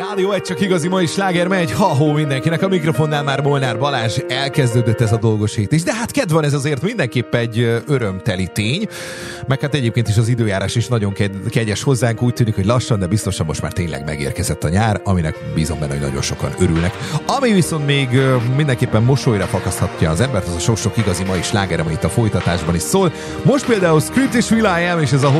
Rádió egy csak igazi mai sláger megy, ha-hó mindenkinek, a mikrofonnál már Molnár Balázs, elkezdődött ez a dolgos hét is, de hát kedv van, ez azért mindenképp egy örömteli tény, meg hát egyébként is az időjárás is nagyon kegyes hozzánk, úgy tűnik, hogy lassan, de biztosan most már tényleg megérkezett a nyár, aminek bízom benne, hogy nagyon sokan örülnek. Ami viszont még mindenképpen mosolyra fakaszthatja az embert, az a sok-sok igazi mai sláger, ami itt a folytatásban is szól. Most például Script és Will.i.am és ez a